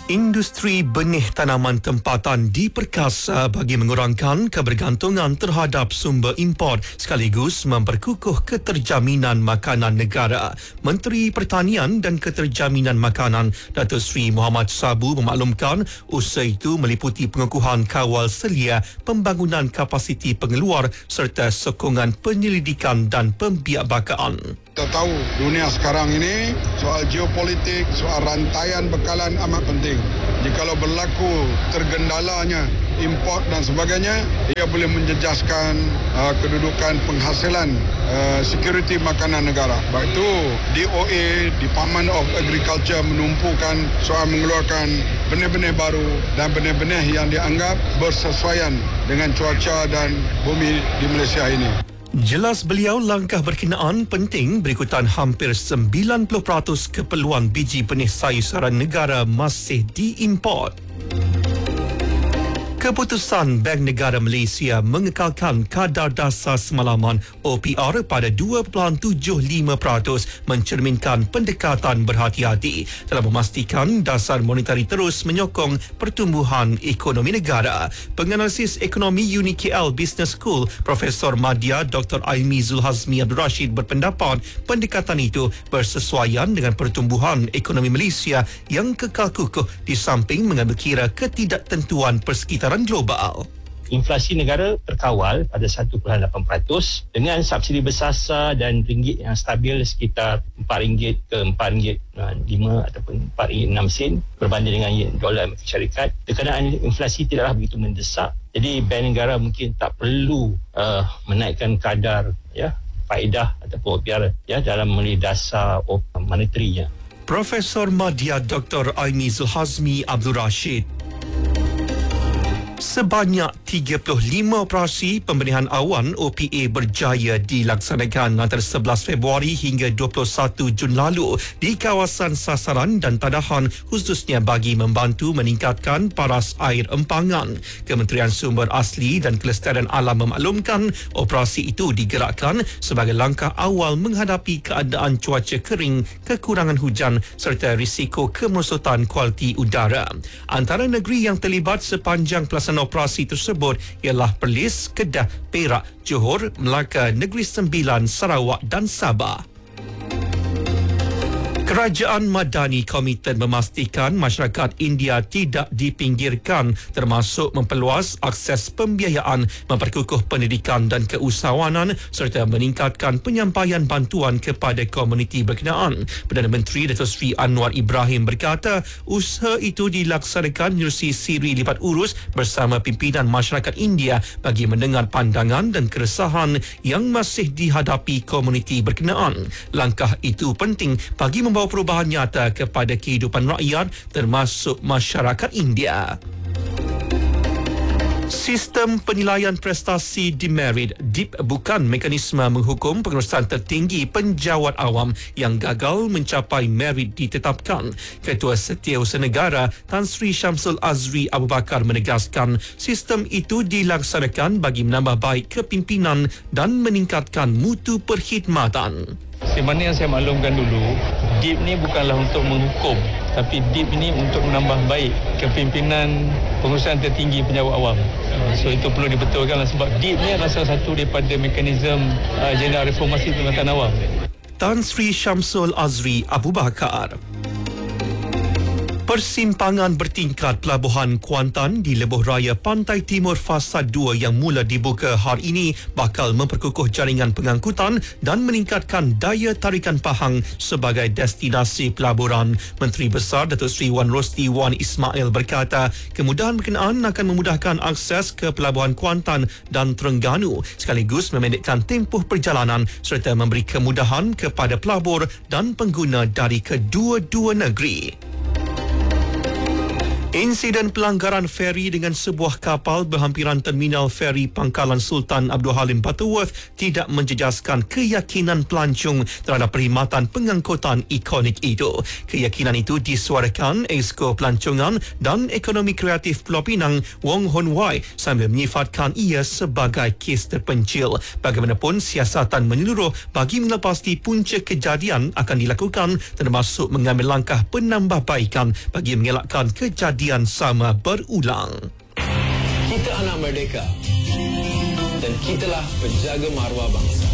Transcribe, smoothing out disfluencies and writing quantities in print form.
Industri benih tanaman tempatan diperkasa bagi mengurangkan kebergantungan terhadap sumber import sekaligus memperkukuh keterjaminan makanan negara. Menteri Pertanian dan Keterjaminan Makanan Datuk Seri Muhammad Sabu memaklumkan usaha itu meliputi pengukuhan kawal selia, pembangunan kapasiti pengeluar serta sokongan penyelidikan dan pembiakbakaan. Kita tahu dunia sekarang ini soal geopolitik, soal rantaian bekalan amat penting. Jikalau berlaku tergendalanya import dan sebagainya, ia boleh menjejaskan kedudukan penghasilan security makanan negara. Sebab itu DOA, Department of Agriculture menumpukan soal mengeluarkan benih-benih baru dan benih-benih yang dianggap bersesuaian dengan cuaca dan bumi di Malaysia ini. Jelas beliau langkah berkenaan penting berikutan hampir 90% keperluan biji benih sayuran negara masih diimport. Keputusan Bank Negara Malaysia mengekalkan kadar dasar semalaman OPR pada 2.75% mencerminkan pendekatan berhati-hati dalam memastikan dasar monetari terus menyokong pertumbuhan ekonomi negara. Penganalisis ekonomi UniKL Business School Profesor Madya Dr. Aimi Zulhazmi Abdul Rashid berpendapat pendekatan itu bersesuaian dengan pertumbuhan ekonomi Malaysia yang kekal kukuh di samping mengambil kira ketidaktentuan persekitaran global. Inflasi negara terkawal pada 1.8% dengan subsidi bersasar dan ringgit yang stabil sekitar RM4 ke RM4.5 ataupun RM4.6 berbanding dengan dolar Amerika Syarikat. Tekanan inflasi tidaklah begitu mendesak. Jadi Bank Negara mungkin tak perlu menaikkan kadar faedah ataupun OPR dalam melalui dasar monetarinya. Profesor Madya Dr. Aimi Zulhazmi Abdul Rashid. Sebanyak 35 operasi pembenihan awan OPA berjaya dilaksanakan antara 11 Februari hingga 21 Jun lalu di kawasan sasaran dan tadahan khususnya bagi membantu meningkatkan paras air empangan. Kementerian Sumber Asli dan Kelestarian Alam memaklumkan operasi itu digerakkan sebagai langkah awal menghadapi keadaan cuaca kering, kekurangan hujan serta risiko kemerosotan kualiti udara. Antara negeri yang terlibat sepanjang pelaksanaan operasi tersebut ialah Perlis, Kedah, Perak, Johor, Melaka, Negeri Sembilan, Sarawak dan Sabah. Kerajaan Madani komited memastikan masyarakat India tidak dipinggirkan termasuk memperluas akses pembiayaan, memperkukuh pendidikan dan keusahawanan serta meningkatkan penyampaian bantuan kepada komuniti berkenaan. Perdana Menteri Datuk Seri Anwar Ibrahim berkata usaha itu dilaksanakan menerusi siri lipat urus bersama pimpinan masyarakat India bagi mendengar pandangan dan keresahan yang masih dihadapi komuniti berkenaan. Langkah itu penting bagi membawa perubahan nyata kepada kehidupan rakyat termasuk masyarakat India. Sistem penilaian prestasi demerit DIP bukan mekanisme menghukum pengurusan tertinggi penjawat awam yang gagal mencapai merit ditetapkan. Ketua Setiausaha Negara Tan Sri Syamsul Azri Abu Bakar menegaskan sistem itu dilaksanakan bagi menambah baik kepimpinan dan meningkatkan mutu perkhidmatan. Sebenarnya yang saya maklumkan dulu, DIP ni bukanlah untuk menghukum, tapi DIP ini untuk menambah baik kepimpinan pengurusan tertinggi penjawat awam. So itu perlu dibetulkan sebab DIP ni adalah salah satu daripada mekanisme agenda reformasi perkhidmatan awam. Tan Sri Syamsul Azri Abu Bakar. Persimpangan bertingkat Pelabuhan Kuantan di Lebuh Raya Pantai Timur Fasa 2 yang mula dibuka hari ini bakal memperkukuh jaringan pengangkutan dan meningkatkan daya tarikan Pahang sebagai destinasi pelaburan. Menteri Besar Datuk Seri Wan Rosli Wan Ismail berkata kemudahan berkenaan akan memudahkan akses ke Pelabuhan Kuantan dan Terengganu sekaligus memendekkan tempoh perjalanan serta memberi kemudahan kepada pelabur dan pengguna dari kedua-dua negeri. Insiden pelanggaran feri dengan sebuah kapal berhampiran terminal feri Pangkalan Sultan Abdul Halim Butterworth tidak menjejaskan keyakinan pelancong terhadap perkhidmatan pengangkutan ikonik itu. Keyakinan itu disuarakan Esko Pelancongan dan Ekonomi Kreatif Pulau Pinang Wong Hon Wai sambil menyifatkan ia sebagai kes terpencil. Bagaimanapun, siasatan menyeluruh bagi melepasi punca kejadian akan dilakukan, termasuk mengambil langkah penambahbaikan bagi mengelakkan kejadian sama berulang. Kita anak merdeka dan kitalah penjaga maruah bangsa.